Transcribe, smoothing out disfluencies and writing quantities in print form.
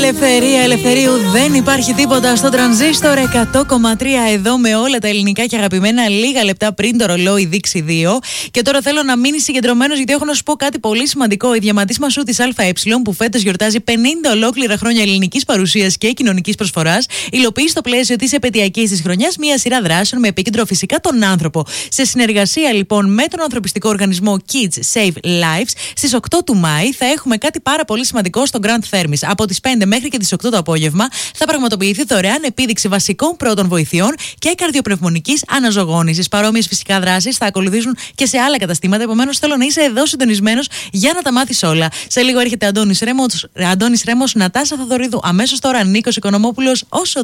Ελευθερία, ελευθερίου, δεν υπάρχει τίποτα στο τρανζίστορ 100,3 εδώ με όλα τα ελληνικά και αγαπημένα λίγα λεπτά πριν το ρολόι δείξει 2. Και τώρα θέλω να μείνει συγκεντρωμένος γιατί έχω να σου πω κάτι πολύ σημαντικό. Η Διαμαντής Μασού της ΑΕ που φέτος γιορτάζει 50 ολόκληρα χρόνια ελληνικής παρουσίας και κοινωνικής προσφοράς υλοποιεί στο πλαίσιο της επετειακής της χρονιάς μια σειρά δράσεων με επίκεντρο φυσικά τον άνθρωπο. Σε συνεργασία λοιπόν με τον ανθρωπιστικό οργανισμό Kids Save Lives, στις 8 του Μάη θα έχουμε κάτι πάρα πολύ σημαντικό στο Grand Thermis. Από τις 5 μέχρι και τις 8 το απόγευμα θα πραγματοποιηθεί δωρεάν επίδειξη βασικών πρώτων βοηθειών και καρδιοπνευμονικής αναζωογόνησης. Παρόμοιες φυσικά δράσεις θα ακολουθήσουν και σε άλλα καταστήματα. Επομένως, θέλω να είσαι εδώ συντονισμένος για να τα μάθεις όλα. Σε λίγο έρχεται Αντώνης Ρέμος, Νατάσα Θοδωρίδου. Αμέσως τώρα Νίκος Οικονομόπουλος. Όσο